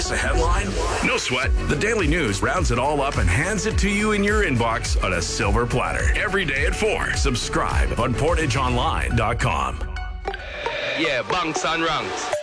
Miss a headline? No sweat. The Daily News rounds it all up and hands it to you in your inbox on a silver platter. Every day at 4. Subscribe on PortageOnline.com. Yeah, bunks and ranks.